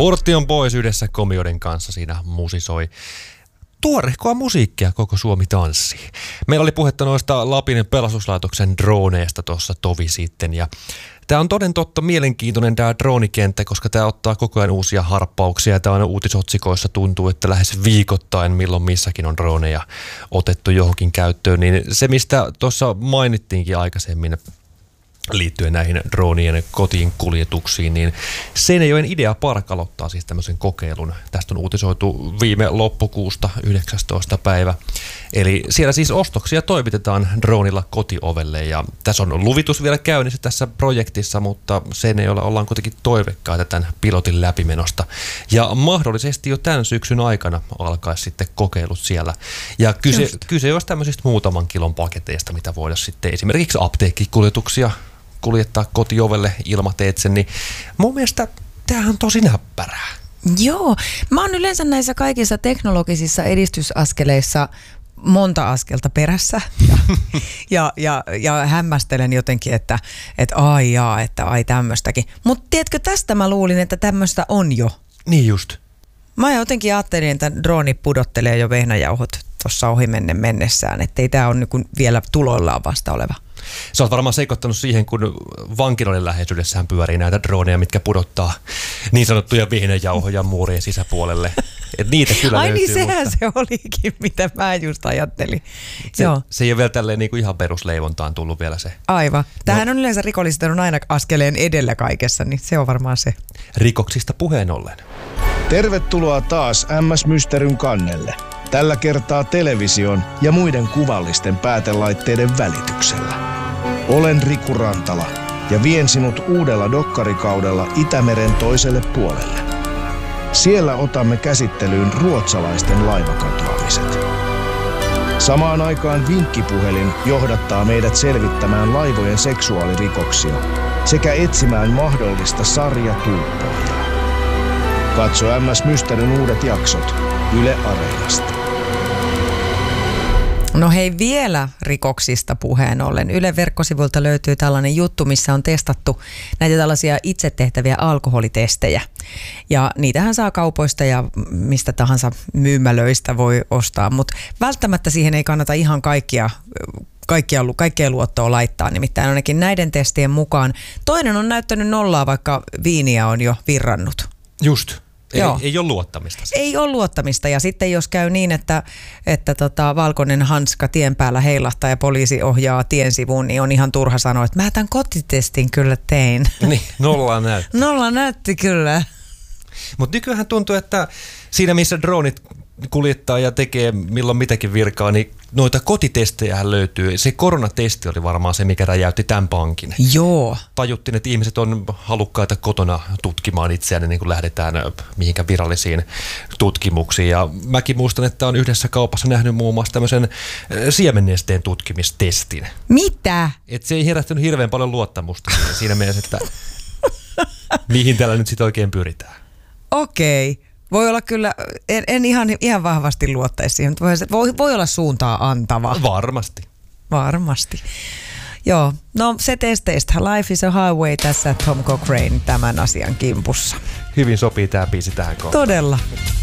Portti on pois yhdessä komioiden kanssa, siinä musisoi tuorehkoa musiikkia, koko Suomi tanssii. Meillä oli puhetta noista Lapin pelastuslaitoksen droneista tuossa tovi sitten ja tämä on toden totta mielenkiintoinen tämä droonikenttä, koska tämä ottaa koko ajan uusia harppauksia. Tämä on uutisotsikoissa tuntuu, että lähes viikoittain milloin missäkin on droneja otettu johonkin käyttöön. Niin se, mistä tuossa mainittiinkin aikaisemmin liittyen näihin droonien kotiin kuljetuksiin, niin Seinäjoen Ideapark aloittaa siis tämmöisen kokeilun. Tästä on uutisoitu viime loppukuusta 19. päivä. Eli siellä siis ostoksia toimitetaan droonilla kotiovelle ja tässä on luvitus vielä käynnissä tässä projektissa, mutta Seinäjoella ollaan kuitenkin toiveikkaita tämän pilotin läpimenosta. Ja mahdollisesti jo tämän syksyn aikana alkaisi sitten kokeilut siellä. Ja kyse olisi tämmöisistä muutaman kilon paketeista, mitä voidaan sitten esimerkiksi apteekkikuljetuksia kuljettaa kotiovelle ilmateitse, niin mun mielestä tämähän on tosi näppärää. Joo, mä oon yleensä näissä kaikissa teknologisissa edistysaskeleissa monta askelta perässä ja hämmästelen jotenkin, että ai tämmöistäkin. Mutta tiedätkö, tästä mä luulin, että tämmöistä on jo. Niin just. Mä jotenkin ajattelin, että drooni pudottelee jo vehnäjauhot tuossa mennessään, ettei tää ole niinku vielä tuloillaan vasta oleva. Sä oot varmaan sekoittanut siihen, kun vankiloiden läheisyydessään pyörii näitä droneja, mitkä pudottaa niin sanottuja vehnäjauhoja muurien sisäpuolelle. Et niitä kyllä ai löytyy. Niin sehän se olikin, mitä mä just ajattelin. Se ei ole vielä tälleen niin kuin ihan perusleivontaan tullut vielä se. Aivan. Tähän on yleensä rikolliset on aina askeleen edellä kaikessa, niin se on varmaan se. Rikoksista puheen ollen. Tervetuloa taas MS Mysteryn kannelle. Tällä kertaa television ja muiden kuvallisten päätelaitteiden välityksellä. Olen Riku Rantala ja vien sinut uudella dokkarikaudella Itämeren toiselle puolelle. Siellä otamme käsittelyyn ruotsalaisten laivakatoamiset. Samaan aikaan vinkkipuhelin johdattaa meidät selvittämään laivojen seksuaalirikoksia sekä etsimään mahdollista sarjatulppoja. Katso MS Mysteryn uudet jaksot Yle Areenasta. No hei, vielä rikoksista puheen ollen. Ylen verkkosivuilta löytyy tällainen juttu, missä on testattu näitä tällaisia itse tehtäviä alkoholitestejä. Ja niitähän saa kaupoista ja mistä tahansa myymälöistä voi ostaa, mutta välttämättä siihen ei kannata ihan kaikkea luottoa laittaa. Nimittäin ainakin näiden testien mukaan toinen on näyttänyt nollaa, vaikka viiniä on jo virrannut. Just. Ei ole luottamista. Siis. Ei ole luottamista ja sitten jos käy niin, että valkoinen hanska tien päällä heilahtaa ja poliisi ohjaa tien sivuun, niin on ihan turha sanoa, että mä tämän kotitestin kyllä tein. Niin, nolla näytti. Nolla näytti kyllä. Mutta nykyään tuntuu, että siinä missä dronit kuljettaa ja tekee milloin mitäkin virkaa, niin noita kotitestejä löytyy. Se koronatesti oli varmaan se, mikä räjäytti tämän pankin. Joo. Tajuttiin, että ihmiset on halukkaita kotona tutkimaan itseään niin kuin lähdetään mihinkä virallisiin tutkimuksiin. Ja mäkin muistan, että on yhdessä kaupassa nähnyt muun muassa tämmöisen siemennesteen tutkimistestin. Mitä? Että se ei herättänyt hirveän paljon luottamusta siinä mielessä, että mihin tällä nyt sitten oikein pyritään. Okei. Voi olla kyllä, en ihan vahvasti luottaisi siihen, mutta voi olla suuntaa antava. Varmasti. Joo, no se testeistä. Life is a highway tässä Tom Cochrane tämän asian kimpussa. Hyvin sopii tämä biisi tähän kohtaan. Todella.